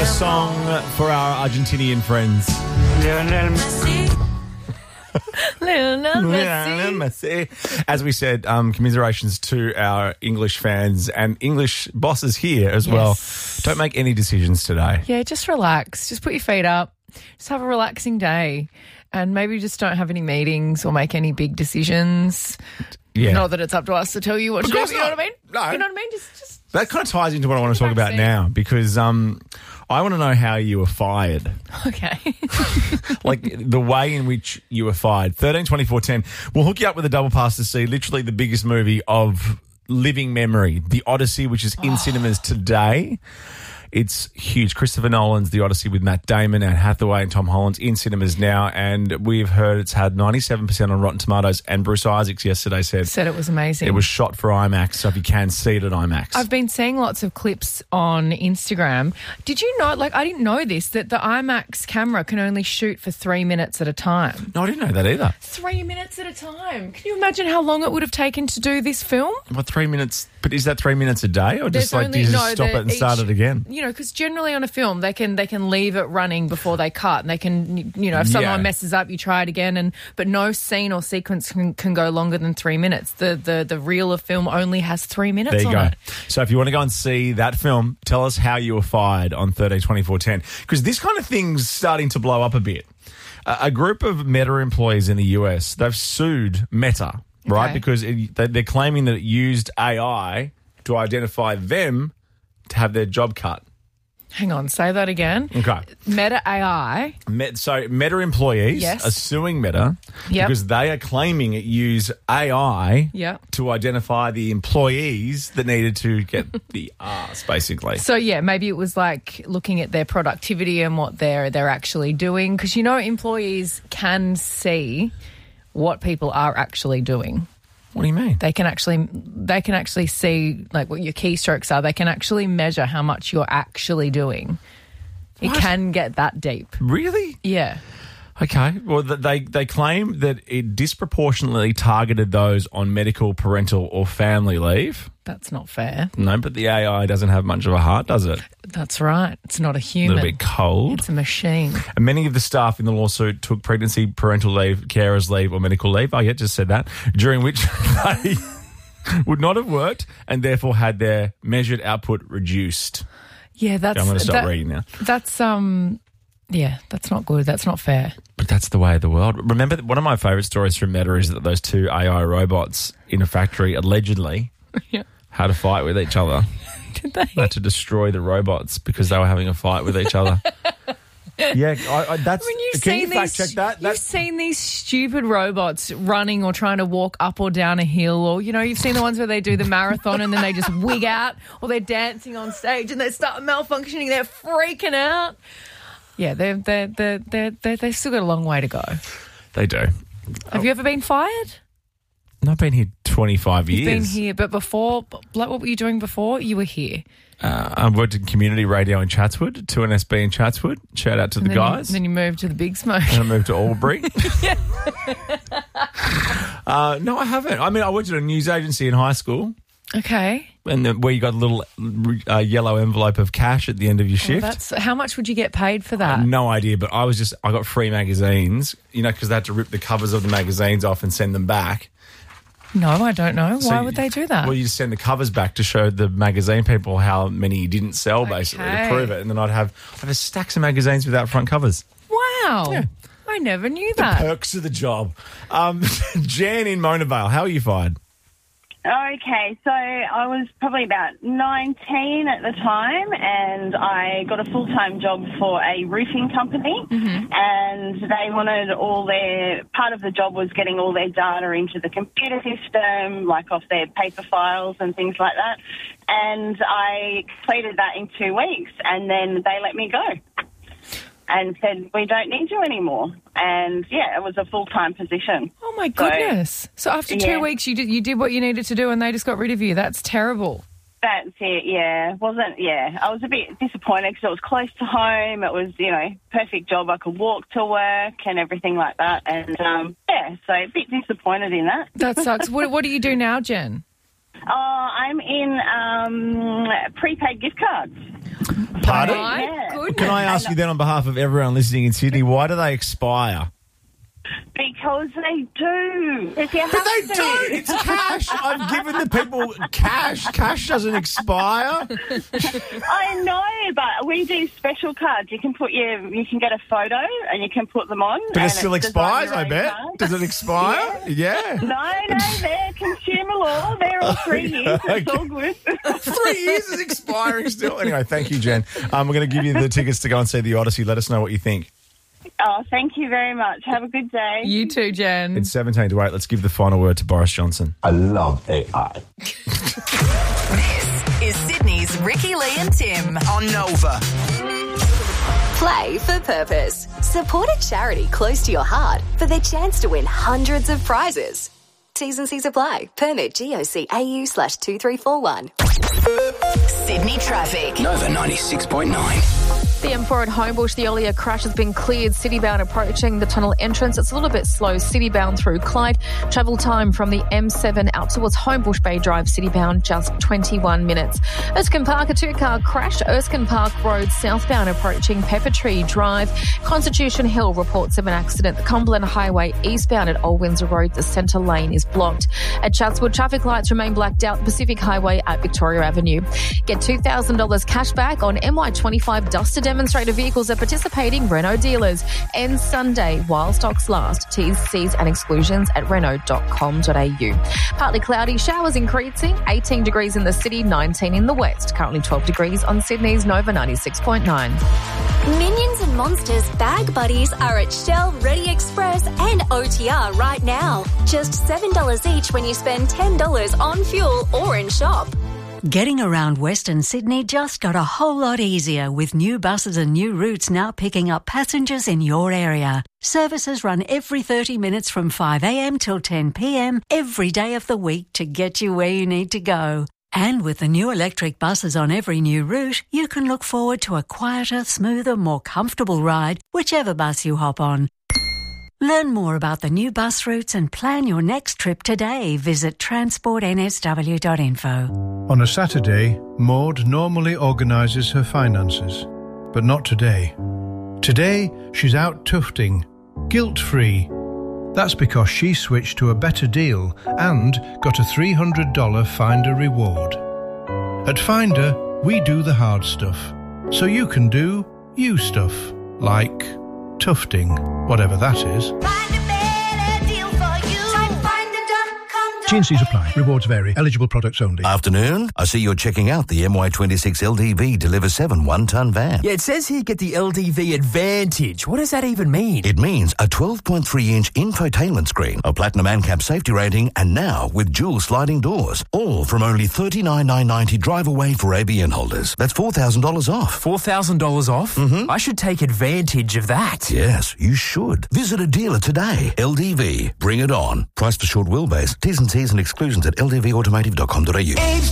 a song for our Argentinian friends. Lionel Messi. As we said, commiserations to our English fans and English bosses here as well. Don't make any decisions today. Yeah, just relax. Just put your feet up. Just have a relaxing day. And maybe just don't have any meetings or make any big decisions. Yeah. Not that it's up to us to tell you what to do. You know what I mean? No. You know what I mean? Just That kind of ties into what I want to talk about now because I want to know how you were fired. okay. Like the way in which you were fired. 13, 24, 10. We'll hook you up with a double pass to see literally the biggest movie of living memory, The Odyssey, which is in cinemas today. It's huge. Christopher Nolan's The Odyssey with Matt Damon, Anne Hathaway and Tom Holland's in cinemas now, and we've heard it's had 97% on Rotten Tomatoes, and Bruce Isaacs yesterday said it was amazing. it was shot for IMAX, so if you can see it at IMAX. I've been seeing lots of clips on Instagram. Did you know, I didn't know this, that the IMAX camera can only shoot for 3 minutes at a time? No, I didn't know that either. 3 minutes at a time. Can you imagine how long it would have taken to do this film? What, 3 minutes? But is that 3 minutes a day, or just do you just stop it and start it again? You know, because generally on a film they can leave it running before they cut, and they can, you know, if someone messes up, you try it again, but no scene or sequence can go longer than 3 minutes. The reel of film only has 3 minutes. There you on go. it. So if you want to go and see that film, tell us how you were fired on 13, 24, 10, because this kind of thing's starting to blow up a bit. A group of Meta employees in the US, they've sued Meta, right? Okay. Because they're claiming that it used AI to identify them to have their job cut. Hang on, say that again. Okay. Meta AI. So Meta employees are suing Meta because they are claiming it used AI to identify the employees that needed to get the arse, basically. So, yeah, maybe it was like looking at their productivity and what they're actually doing, because, you know, employees can see what people are actually doing. What do you mean? They can actually see like what your keystrokes are. They can actually measure how much you're actually doing. It can get that deep. Really? Yeah. Okay. Well, they claim that it disproportionately targeted those on medical, parental, or family leave. That's not fair. No, but the AI doesn't have much of a heart, does it? That's right. It's not a A human. little bit cold. It's a machine. And many of the staff in the lawsuit took pregnancy, parental leave, carers leave, or medical leave. I just said that. During which they would not have worked and therefore had their measured output reduced. Yeah, that's... I'm going to stop reading now. That's, yeah, that's not good. That's not fair. But that's the way of the world. Remember, one of my favourite stories from Meta is that those two AI robots in a factory allegedly had a fight with each other. Did they? They had to destroy the robots because they were having a fight with each other. Yeah, that's... Can you fact check that? You've seen these stupid robots running or trying to walk up or down a hill, or, you know, you've seen the ones where they do the marathon and then they just wig out, or they're dancing on stage and they start malfunctioning. They're freaking out. Yeah, they've still got a long way to go. They do. Have you ever been fired? No, I've been here 25 years. You've been here, but before, like, what were you doing before? You were here. I worked in community radio in Chatswood, 2NSB in Chatswood. Shout out to the guys. Then you moved to the Big Smoke. And I moved to Albury. No, I haven't. I mean, I worked at a news agency in high school. Okay. And where you got a little yellow envelope of cash at the end of your shift. How much would you get paid for that? No idea, but I got free magazines, you know, because they had to rip the covers of the magazines off and send them back. No, I don't know. Why would they do that? Well, you send the covers back to show the magazine people how many you didn't sell, basically, to prove it. And then I'd have stacks of magazines without front covers. Wow. Yeah. I never knew The that. perks of the job. Jan in Mona Vale, how are you fired? Okay, so I was probably about 19 at the time, and I got a full-time job for a roofing company, and they wanted part of the job was getting all their data into the computer system, like off their paper files and things like that, and I completed that in 2 weeks, and then they let me go and said, we don't need you anymore. And, yeah, it was a full-time position. Oh, my goodness. So after 2 weeks, you did what you needed to do and they just got rid of you. That's terrible. That's it, yeah. I was a bit disappointed because it was close to home. It was, you know, perfect job. I could walk to work and everything like that. And, so a bit disappointed in that. That sucks. What do you do now, Jen? I'm in prepaid gift cards. Pardon? My Yeah. goodness. Can I ask you then on behalf of everyone listening in Sydney, why do they expire? Because they do. If you have But they to. don't. It's cash. I've given the people cash. Cash doesn't expire. I know, but we do special cards. You can get a photo and you can put them on. But and it still it's design expires, your I own bet. card. Does it expire? Yeah. No, they're consumer law. They're all 3 years. It's all good. 3 years is expiring still. Anyway, thank you, Jen. We're going to give you the tickets to go and see the Odyssey. Let us know what you think. Oh, thank you very much. Have a good day. You too, Jen. It's 17 to 8. Let's give the final word to Boris Johnson. I love AI. This is Sydney's Ricky Lee and Tim on Nova. Play for purpose. Support a charity close to your heart for their chance to win hundreds of prizes. T's and C's apply. Permit GOCAU/2341. Sydney traffic. Nova 96.9. The M4 at Homebush, the earlier crash has been cleared. Citybound approaching the tunnel entrance. It's a little bit slow. Citybound through Clyde. Travel time from the M7 out towards Homebush Bay Drive, Citybound, just 21 minutes. Erskine Park, a two-car crash. Erskine Park Road, southbound approaching Pepper Tree Drive. Constitution Hill reports of an accident. The Cumberland Highway eastbound at Old Windsor Road, the centre lane is blocked. At Chatswood, traffic lights remain blacked out. Pacific Highway at Victoria Avenue. Get $2,000 cash back on MY25 Duster demonstrator vehicles at participating Renault dealers. Ends Sunday while stocks last. T's, C's and exclusions at renault.com.au. Partly cloudy, showers increasing. 18 degrees in the city, 19 in the west. Currently 12 degrees on Sydney's Nova 96.9. Minions and Monsters Bag Buddies are at Shell, Ready Express and OTR right now. Just $7 each when you spend $10 on fuel or in shop. Getting around Western Sydney just got a whole lot easier with new buses and new routes now picking up passengers in your area. Services run every 30 minutes from 5 a.m. till 10 p.m. every day of the week to get you where you need to go. And with the new electric buses on every new route, you can look forward to a quieter, smoother, more comfortable ride, whichever bus you hop on. Learn more about the new bus routes and plan your next trip today. Visit transportnsw.info. On a Saturday, Maud normally organises her finances, but not today. Today, she's out tufting, guilt-free. That's because she switched to a better deal and got a $300 Finder reward. At Finder, we do the hard stuff, so you can do you stuff, like tufting, whatever that is. T&Cs apply. Rewards vary. Eligible products only. Afternoon. I see you're checking out the MY26 LDV Deliver 7 one-ton van. Yeah, it says here get the LDV Advantage. What does that even mean? It means a 12.3-inch infotainment screen, a platinum ANCAP safety rating, and now with dual sliding doors. All from only $39,990 drive away for ABN holders. That's $4,000 off. $4,000 off? Mm-hmm. I should take advantage of that. Yes, you should. Visit a dealer today. LDV. Bring it on. Price for short wheelbase. T's and C's and exclusions at ldvautomotive.com.au.